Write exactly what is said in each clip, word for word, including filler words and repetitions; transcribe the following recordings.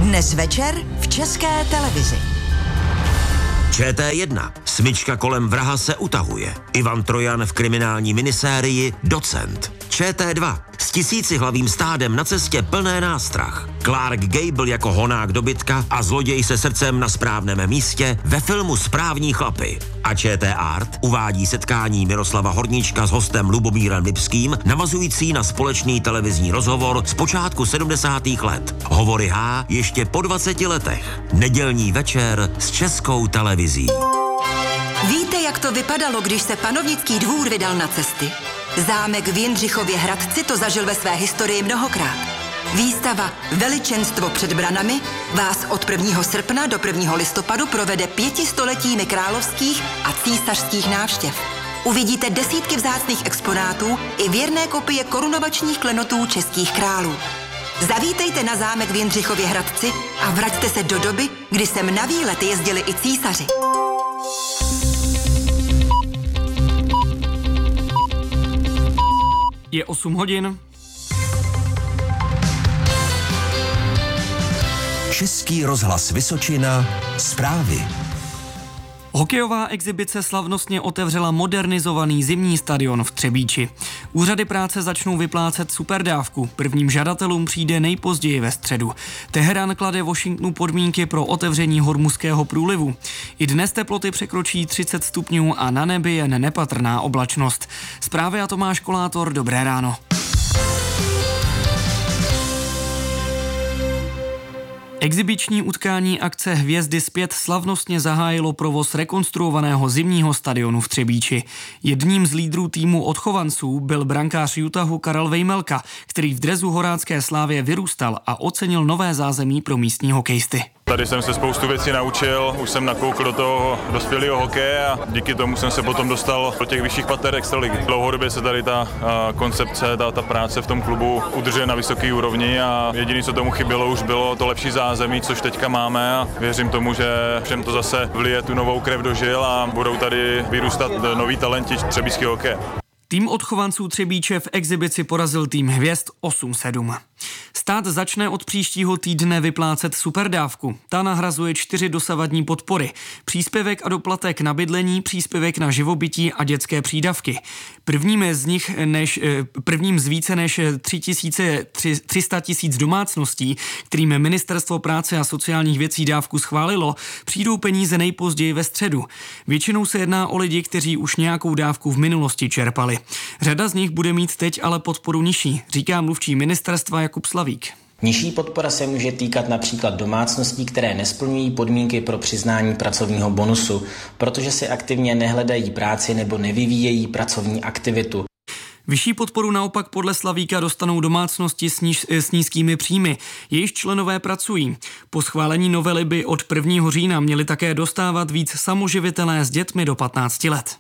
Dnes večer v České televizi. Č T jedna. Smyčka kolem vraha se utahuje. Ivan Trojan v kriminální minisérii Docent. Č T dva. S tisícihlavým stádem na cestě plné nástrah. Clark Gable jako honák dobytka a zloděj se srdcem na správném místě ve filmu Správní chlapy. A Č T Art uvádí setkání Miroslava Horníčka s hostem Lubomírem Lipským, navazující na společný televizní rozhovor z počátku sedmdesátých let. Hovory H ještě po dvaceti letech. Nedělní večer s Českou televizí. Víte, jak to vypadalo, když se panovnický dvůr vydal na cesty? Zámek v Jindřichově Hradci to zažil ve své historii mnohokrát. Výstava Veličenstvo před branami vás od prvního srpna do prvního listopadu provede pětistoletími královských a císařských návštěv. Uvidíte desítky vzácných exponátů i věrné kopie korunovačních klenotů českých králů. Zavítejte na zámek v Jindřichově Hradci a vraťte se do doby, kdy sem na výlet jezdili i císaři. Je osm hodin. Český rozhlas Vysočina. Zprávy. Hokejová exibice slavnostně otevřela modernizovaný zimní stadion v Třebíči. Úřady práce začnou vyplácet superdávku. Prvním žadatelům přijde nejpozději ve středu. Teherán klade Washingtonu podmínky pro otevření Hormuzského průlivu. I dnes teploty překročí třicet stupňů a na nebi jen nepatrná oblačnost. Zprávy a Tomáš Kolátor, dobré ráno. Exibiční utkání akce Hvězdy zpět slavnostně zahájilo provoz rekonstruovaného zimního stadionu v Třebíči. Jedním z lídrů týmu odchovanců byl brankář Utahu Karel Vejmelka, který v dresu Horácké Slávě vyrůstal a ocenil nové zázemí pro místní hokejisty. Tady jsem se spoustu věcí naučil, už jsem nakoukl do toho dospělého hokeje a díky tomu jsem se potom dostal do těch vyšších pater extraligy. Dlouhodobě se tady ta uh, koncepce, ta, ta práce v tom klubu udržuje na vysoké úrovni a jediné, co tomu chybělo, už bylo to lepší zázemí, což teďka máme a věřím tomu, že všem to zase vlije tu novou krev do žil a budou tady vyrůstat noví talenti třebíčského hokeje. Tým odchovanců Třebíče v exibici porazil tým Hvězd osm sedm. Stát začne od příštího týdne vyplácet superdávku. Ta nahrazuje čtyři dosavadní podpory. Příspěvek a doplatek na bydlení, příspěvek na živobytí a dětské přídavky. Prvním z nich než, prvním z více než tři sta tisíc domácností, kterým Ministerstvo práce a sociálních věcí dávku schválilo, přijdou peníze nejpozději ve středu. Většinou se jedná o lidi, kteří už nějakou dávku v minulosti čerpali. Řada z nich bude mít teď ale podporu nižší, říká mluvčí ministerstva Jakub Slavík. Nižší podpora se může týkat například domácností, které nesplňují podmínky pro přiznání pracovního bonusu, protože si aktivně nehledají práci nebo nevyvíjejí pracovní aktivitu. Vyšší podporu naopak podle Slavíka dostanou domácnosti s, níž, s nízkými příjmy. Jejichž členové pracují. Po schválení novely by od prvního října měli také dostávat víc samoživitelé s dětmi do patnácti let.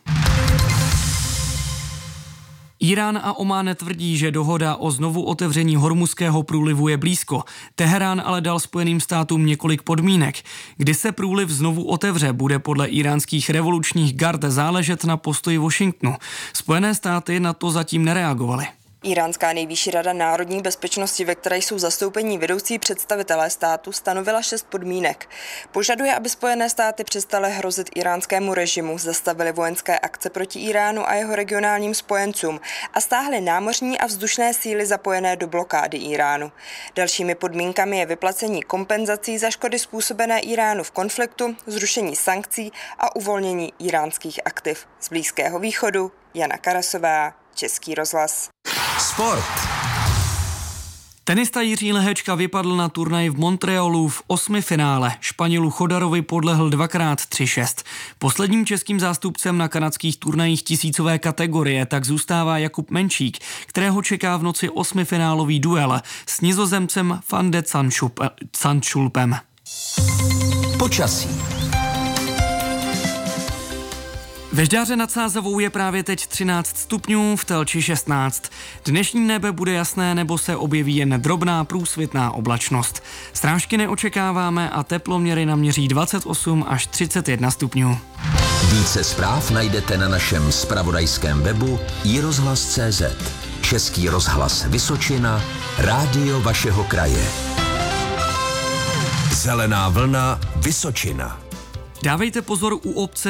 Irán a Omán tvrdí, že dohoda o znovu otevření Hormuzského průlivu je blízko. Teherán ale dal Spojeným státům několik podmínek. Kdy se průliv znovu otevře, bude podle iránských revolučních gard záležet na postoji Washingtonu. Spojené státy na to zatím nereagovaly. Iránská nejvyšší rada národní bezpečnosti, ve které jsou zastoupení vedoucí představitelé státu, stanovila šest podmínek. Požaduje, aby Spojené státy přestaly hrozit iránskému režimu, zastavily vojenské akce proti Iránu a jeho regionálním spojencům a stáhly námořní a vzdušné síly zapojené do blokády Iránu. Dalšími podmínkami je vyplacení kompenzací za škody způsobené Iránu v konfliktu, zrušení sankcí a uvolnění iránských aktiv. Z Blízkého východu Jana Karasová, Český rozhlas. Sport. Tenista Jiří Lehečka vypadl na turnaji v Montrealu v osmifinále. Španělu Chodarovi podlehl dvakrát tři šest. Posledním českým zástupcem na kanadských turnajích tisícové kategorie tak zůstává Jakub Menčík, kterého čeká v noci osmifinálový duel s Nizozemcem Van de Zandschulpem. Počasí. Ve Žďáře nad Sázavou je právě teď třináct stupňů, v Telči šestnáct. Dnešní nebe bude jasné nebo se objeví jen drobná průsvitná oblačnost. Srážky neočekáváme a teploměry naměří dvacet osm až třicet jedna stupňů. Více zpráv najdete na našem zpravodajském webu i rozhlas tečka cé zet. Český rozhlas Vysočina, rádio vašeho kraje. Zelená vlna Vysočina. Dávejte pozor u obce